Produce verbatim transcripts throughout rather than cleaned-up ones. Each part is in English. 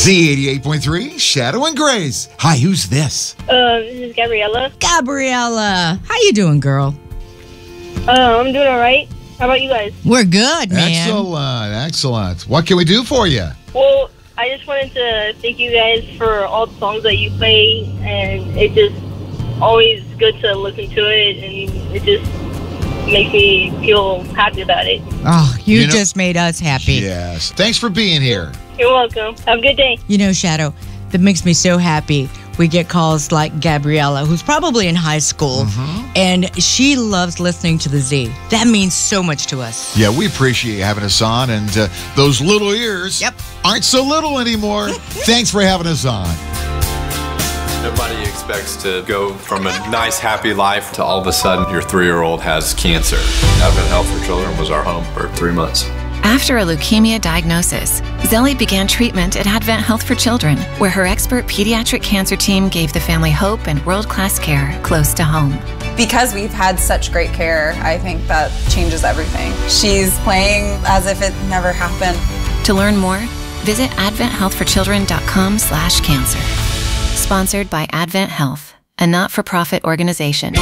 Z eighty-eight point three, Shadow and Grace. Hi, who's this? Uh, this is Gabriella. Gabriella, how you doing, girl? Uh, I'm doing all right. How about you guys? We're good, man. Excellent, excellent. What can we do for you? Well, I just wanted to thank you guys for all the songs that you play, and it's just always good to listen to it, and it just makes me feel happy about it. Oh, you, You know- just made us happy. Yes. Thanks for being here. You're welcome. Have a good day. You know, Shadow, that makes me so happy. We get calls like Gabriella, who's probably in high school, and she loves listening to the Z. That means so much to us. Yeah, we appreciate you having us on, and uh, those little ears Yep. aren't so little anymore. Thanks for having us on. Nobody expects to go from a nice, happy life to all of a sudden your three-year-old has cancer. Advent Health for Children was our home for three months. After a leukemia diagnosis, Zelly began treatment at Advent Health for Children, where her expert pediatric cancer team gave the family hope and world-class care close to home. Because we've had such great care, I think that changes everything. She's playing as if it never happened. To learn more, visit advent health for children dot com slash cancer. Sponsored by Advent Health, a not-for-profit organization.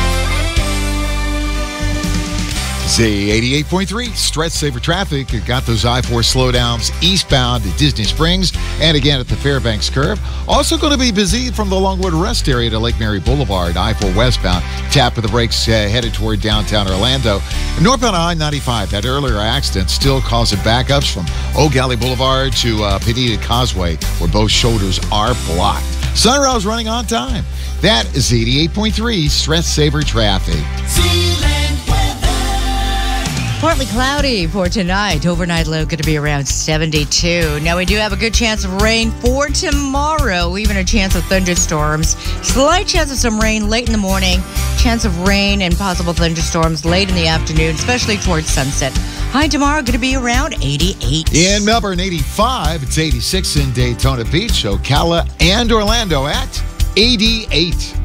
Z eighty-eight point three, Stretch Saver Traffic. You got those I four slowdowns eastbound at Disney Springs and again at the Fairbanks Curve. Also going to be busy from the Longwood Rest area to Lake Mary Boulevard, I four westbound. Tap of the brakes uh, headed toward downtown Orlando. Northbound I ninety-five, that earlier accident still causing backups from Oak Alley Boulevard to uh, Pineda Causeway, where both shoulders are blocked. Sunrise running on time. That is eighty-eight point three, Stretch Saver Traffic. Partly cloudy for tonight. Overnight low going to be around seventy-two. Now, we do have a good chance of rain for tomorrow, even a chance of thunderstorms. Slight chance of some rain late in the morning. Chance of rain and possible thunderstorms late in the afternoon, especially towards sunset. High tomorrow going to be around eighty-eight. In Melbourne, eighty-five. It's eighty-six in Daytona Beach, Ocala, and Orlando at eighty-eight.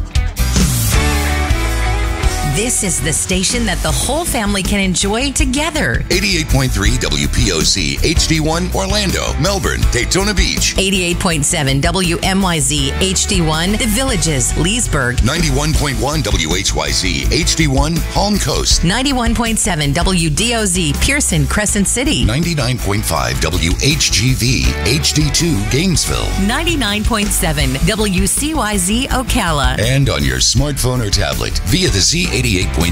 This is the station that the whole family can enjoy together. eighty-eight point three W P O C H D one Orlando, Melbourne, Daytona Beach. eighty-eight point seven W M Y Z H D one The Villages, Leesburg. ninety-one point one W H Y Z H D one Palm Coast. ninety-one point seven W D O Z Pearson, Crescent City. ninety-nine point five W H G V H D two Gainesville. ninety-nine point seven W C Y Z Ocala. And on your smartphone or tablet via the Z eighty-eight point